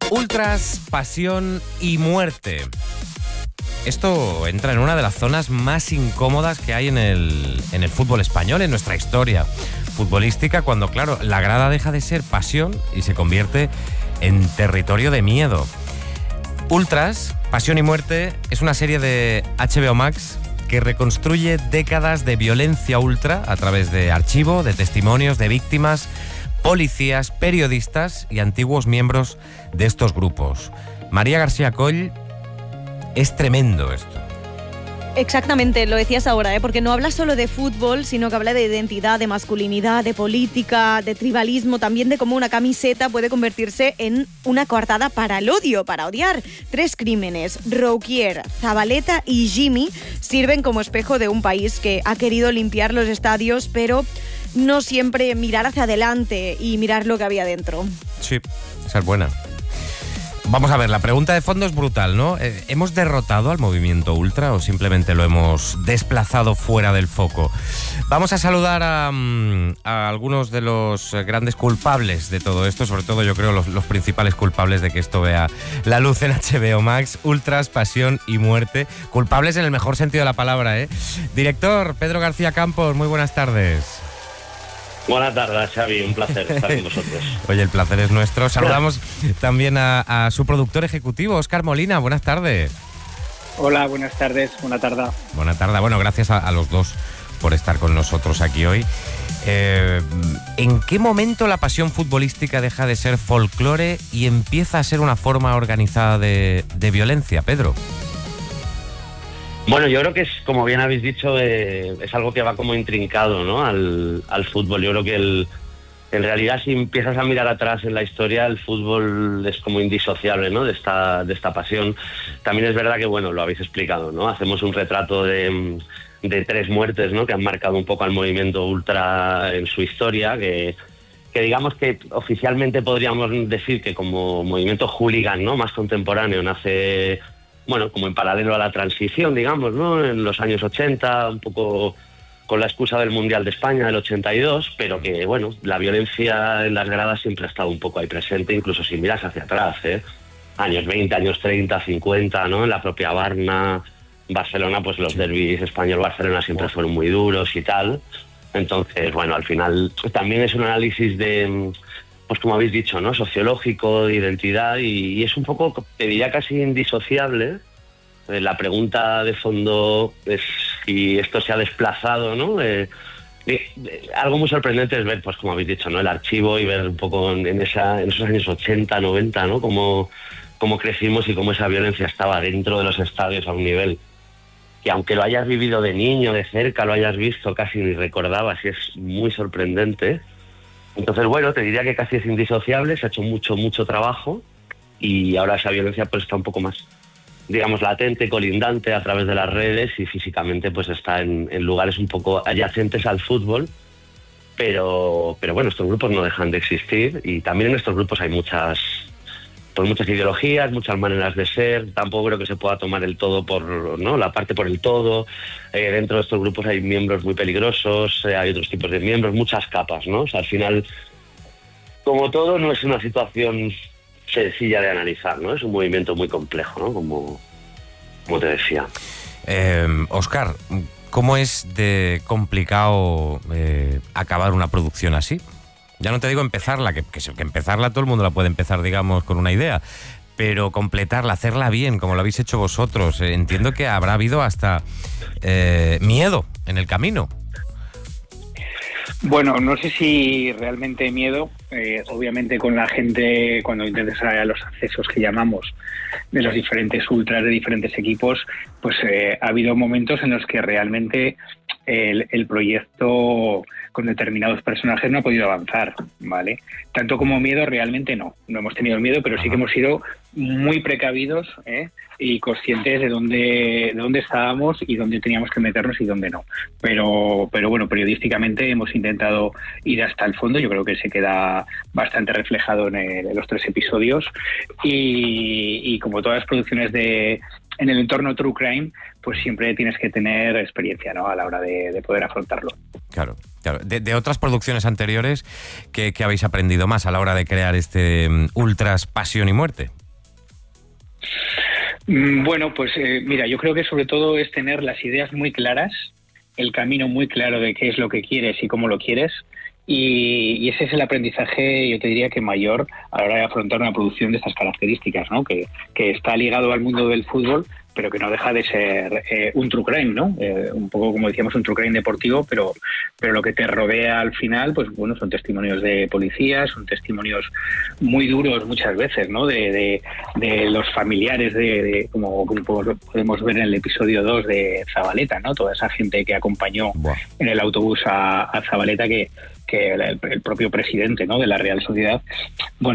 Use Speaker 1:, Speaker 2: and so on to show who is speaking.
Speaker 1: Ultras, pasión y muerte. Esto entra en una de las zonas más incómodas que hay en el fútbol español, en nuestra historia futbolística, cuando, claro, la grada deja de ser pasión y se convierte en territorio de miedo. Ultras, pasión y muerte es una serie de HBO Max que reconstruye décadas de violencia ultra a través de archivo, de testimonios de víctimas, policías, periodistas y antiguos miembros de estos grupos. María García Coll, es tremendo esto.
Speaker 2: Exactamente, lo decías ahora, porque no habla solo de fútbol, sino que habla de identidad, de masculinidad, de política, de tribalismo, también de cómo una camiseta puede convertirse en una coartada para el odio, para odiar. 3 crímenes, Rouquier, Zabaleta y Jimmy, sirven como espejo de un país que ha querido limpiar los estadios, pero no siempre mirar hacia adelante y mirar lo que había dentro.
Speaker 1: Sí, esa es buena. Vamos a ver, la pregunta de fondo es brutal, ¿no? ¿Hemos derrotado al movimiento ultra o simplemente lo hemos desplazado fuera del foco? Vamos a saludar a algunos de los grandes culpables de todo esto, sobre todo yo creo los principales culpables de que esto vea la luz en HBO Max. Ultras, pasión y muerte. Culpables en el mejor sentido de la palabra, ¿eh? Director Pedro García Campos, muy buenas tardes.
Speaker 3: Buenas tardes, Xavi, un placer estar con vosotros.
Speaker 1: Oye, el placer es nuestro. Saludamos también a su productor ejecutivo, Óscar Molina. Buenas tardes.
Speaker 4: Hola, buenas tardes, buena tarde.
Speaker 1: Buena tarde. Bueno, gracias a los dos por estar con nosotros aquí hoy. ¿En qué momento la pasión futbolística deja de ser folclore y empieza a ser una forma organizada de violencia, Pedro?
Speaker 3: Bueno, yo creo que es, como bien habéis dicho, es algo que va como intrincado, ¿no? al fútbol. Yo creo que en realidad, si empiezas a mirar atrás en la historia, el fútbol es como indisociable, ¿no? de esta pasión. También es verdad que, bueno, lo habéis explicado, ¿no? Hacemos un retrato de 3 muertes, ¿no? Que han marcado un poco al movimiento ultra en su historia, que digamos que oficialmente podríamos decir que como movimiento hooligan, ¿no? Más contemporáneo, nace, bueno, como en paralelo a la transición, digamos, ¿no? En los años 80, un poco con la excusa del Mundial de España del 82, pero que, bueno, la violencia en las gradas siempre ha estado un poco ahí presente, incluso si miras hacia atrás, ¿eh? Años 20, años 30, 50, ¿no? En la propia Barna, Barcelona, pues los derbis español-Barcelona siempre fueron muy duros y tal. Entonces, bueno, al final también es un análisis de, pues como habéis dicho, ¿no? Sociológico, de identidad, y es un poco, te diría, casi indisociable. La pregunta de fondo es si esto se ha desplazado, ¿no? Algo muy sorprendente es ver, pues como habéis dicho, ¿no? El archivo y ver un poco en esos años 80, 90, ¿no? Cómo crecimos y cómo esa violencia estaba dentro de los estadios a un nivel que, aunque lo hayas vivido de niño, de cerca, lo hayas visto, casi ni recordabas, y es muy sorprendente. Entonces, bueno, te diría que casi es indisociable, se ha hecho mucho trabajo, y ahora esa violencia pues está un poco más, digamos, latente, colindante a través de las redes, y físicamente pues está en lugares un poco adyacentes al fútbol, pero bueno, estos grupos no dejan de existir, y también en estos grupos hay muchas ideologías, muchas maneras de ser. Tampoco creo que se pueda tomar el todo ¿no? La parte por el todo. Dentro de estos grupos hay miembros muy peligrosos, hay otros tipos de miembros, muchas capas, ¿no? O sea, al final, como todo, no es una situación sencilla de analizar, ¿no? Es un movimiento muy complejo, ¿no? Como te decía.
Speaker 1: Óscar, ¿cómo es de complicado acabar una producción así? Ya no te digo empezarla, que empezarla todo el mundo la puede empezar, digamos, con una idea, pero completarla, hacerla bien, como lo habéis hecho vosotros. Entiendo que habrá habido hasta miedo en el camino.
Speaker 4: Bueno, no sé si realmente miedo. Obviamente con la gente, cuando intentas a los accesos que llamamos de los diferentes ultras de diferentes equipos, pues ha habido momentos en los que realmente el proyecto con determinados personajes no ha podido avanzar, ¿vale? Tanto como miedo, realmente no hemos tenido miedo, pero sí que hemos sido muy precavidos, y conscientes de dónde estábamos y dónde teníamos que meternos y dónde no. Pero bueno, periodísticamente hemos intentado ir hasta el fondo. Yo creo que se queda bastante reflejado en los 3 episodios, y como todas las producciones en el entorno True Crime, pues siempre tienes que tener experiencia, ¿no?, a la hora de poder afrontarlo.
Speaker 1: Claro. De otras producciones anteriores, ¿qué habéis aprendido más a la hora de crear este Ultras Pasión y Muerte?
Speaker 4: Bueno, pues mira, yo creo que sobre todo es tener las ideas muy claras, el camino muy claro de qué es lo que quieres y cómo lo quieres, y ese es el aprendizaje, yo te diría que mayor a la hora de afrontar una producción de estas características, ¿no? Que está ligado al mundo del fútbol, pero que no deja de ser un true crime, ¿no? Un poco como decíamos, un true crime deportivo, pero lo que te rodea al final, pues bueno, son testimonios de policías, son testimonios muy duros muchas veces, ¿no? De los familiares, como podemos ver en el episodio 2 de Zabaleta, ¿no? Toda esa gente que acompañó en el autobús a Zabaleta, que el propio presidente, ¿no?, de la Real Sociedad, bueno,